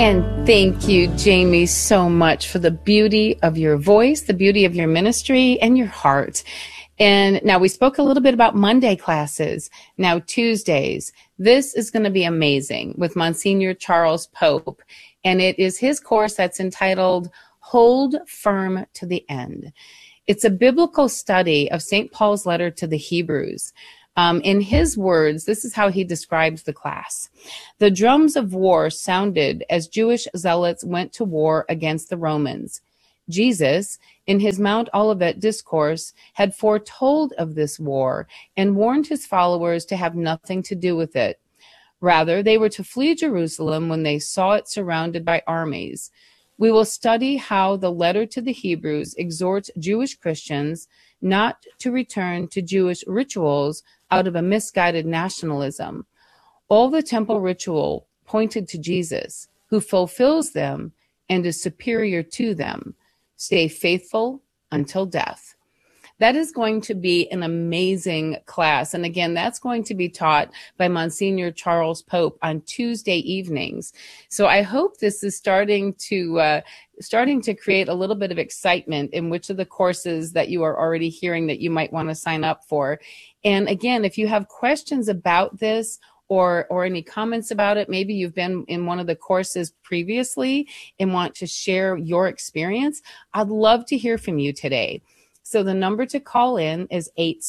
And thank you, Jamie, so much for the beauty of your voice, the beauty of your ministry, and your heart. And now we spoke a little bit about Monday classes, now Tuesdays. This is going to be amazing with Monsignor Charles Pope. And it is his course that's entitled Hold Firm to the End. It's a biblical study of St. Paul's letter to the Hebrews. In his words, this is how he describes the class. The drums of war sounded as Jewish zealots went to war against the Romans. Jesus, in his Mount Olivet discourse, had foretold of this war and warned his followers to have nothing to do with it. Rather, they were to flee Jerusalem when they saw it surrounded by armies. We will study how the letter to the Hebrews exhorts Jewish Christians not to return to Jewish rituals out of a misguided nationalism. All the temple ritual pointed to Jesus, who fulfills them and is superior to them. Stay faithful until death. That is going to be an amazing class. And again, that's going to be taught by Monsignor Charles Pope on Tuesday evenings. So I hope this is starting to create a little bit of excitement in which of the courses that you are already hearing that you might want to sign up for. And again, if you have questions about this or any comments about it, maybe you've been in one of the courses previously and want to share your experience, I'd love to hear from you today. So the number to call in is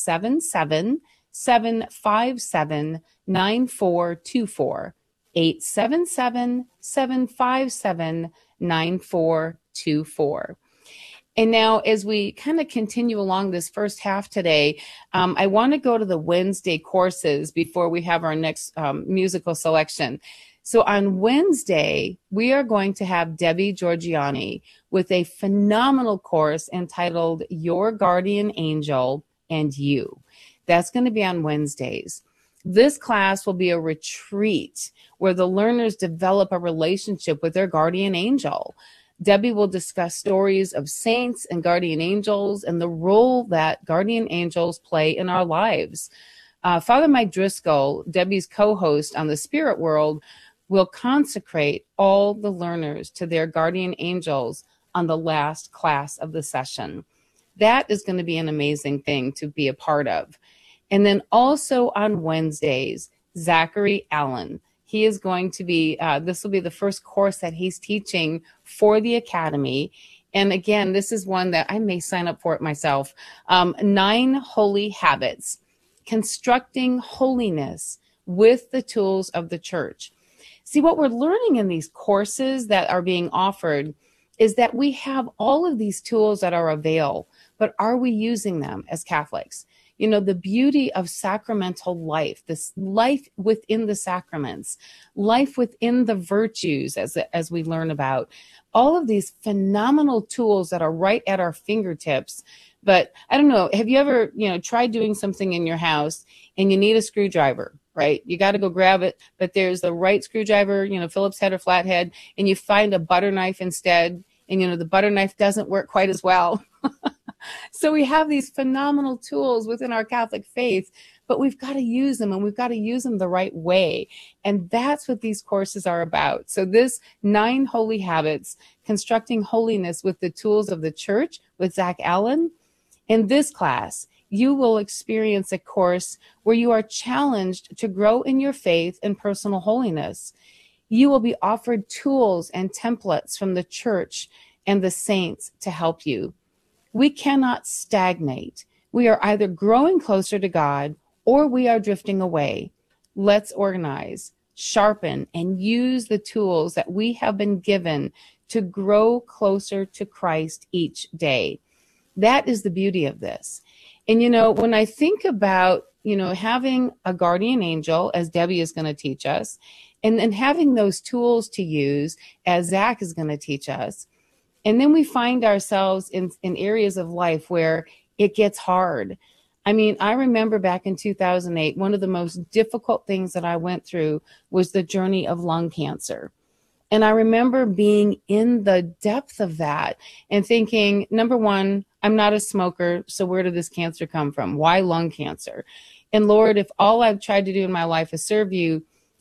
877-757-9424, 877-757-9424. And now, as we kind of continue along this first half today, I want to go to the Wednesday courses before we have our next musical selection. So on Wednesday, we are going to have Debbie Georgiani with a phenomenal course entitled Your Guardian Angel and You. That's going to be on Wednesdays. This class will be a retreat where the learners develop a relationship with their guardian angel. Debbie will discuss stories of saints and guardian angels and the role that guardian angels play in our lives. Father Mike Driscoll, Debbie's co-host on the Spirit World, will consecrate all the learners to their guardian angels on the last class of the session. That is going to be an amazing thing to be a part of. And then also on Wednesdays, Zachary Allen. He is going to be, this will be the first course that he's teaching for the Academy. And again, this is one that I may sign up for it myself. 9 Holy Habits, Constructing Holiness with the Tools of the Church. See, what we're learning in these courses that are being offered is that we have all of these tools at our avail, but are we using them as Catholics? You know, the beauty of sacramental life, this life within the sacraments, life within the virtues as we learn about, all of these phenomenal tools that are right at our fingertips. But I don't know, have you ever, tried doing something in your house and you need a screwdriver, right? You got to go grab it, but there's the right screwdriver, Phillips head or flathead, and you find a butter knife instead, and the butter knife doesn't work quite as well. So we have these phenomenal tools within our Catholic faith, but we've got to use them, and we've got to use them the right way. And that's what these courses are about. So this 9 Holy Habits, Constructing Holiness with the Tools of the Church with Zach Allen. In this class, you will experience a course where you are challenged to grow in your faith and personal holiness. You will be offered tools and templates from the church and the saints to help you. We cannot stagnate. We are either growing closer to God or we are drifting away. Let's organize, sharpen, and use the tools that we have been given to grow closer to Christ each day. That is the beauty of this. And, when I think about, having a guardian angel, as Debbie is going to teach us, and then having those tools to use, as Zach is going to teach us, and then we find ourselves in areas of life where it gets hard. I mean, I remember back in 2008, one of the most difficult things that I went through was the journey of lung cancer. And I remember being in the depth of that and thinking, number one, I'm not a smoker, so where did this cancer come from? Why lung cancer? And Lord, if all I've tried to do in my life is serve you,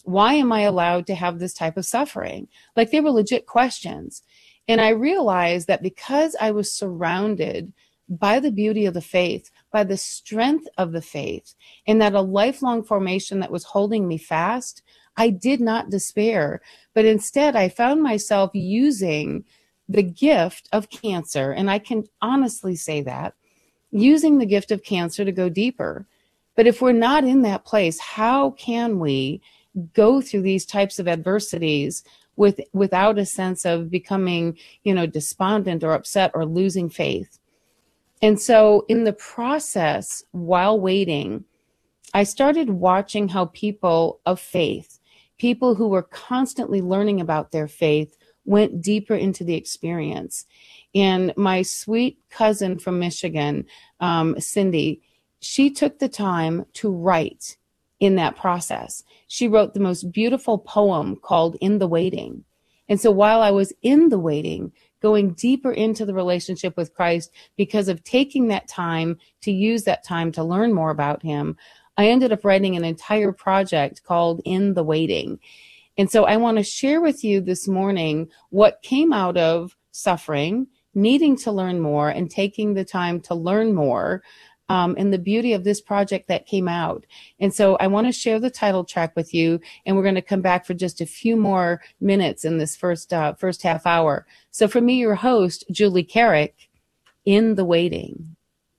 Why am I allowed to have this type of suffering? Like, they were legit questions. And I realized that because I was surrounded by the beauty of the faith, by the strength of the faith, and that a lifelong formation that was holding me fast, I did not despair. But instead, I found myself using the gift of cancer, and I can honestly say that, using the gift of cancer to go deeper. But if we're not in that place, how can we go through these types of adversities without a sense of becoming, despondent or upset or losing faith? And so in the process, while waiting, I started watching how people of faith, people who were constantly learning about their faith, went deeper into the experience. And my sweet cousin from Michigan, Cindy, she took the time to write in that process. She wrote the most beautiful poem called In the Waiting. And so while I was in the waiting, going deeper into the relationship with Christ, because of taking that time to use that time to learn more about him, I ended up writing an entire project called In the Waiting. And so I want to share with you this morning what came out of suffering, needing to learn more, and taking the time to learn more, and the beauty of this project that came out. And so I want to share the title track with you, and we're going to come back for just a few more minutes in this first half hour. So for me, your host, Julie Carrick, In the Waiting.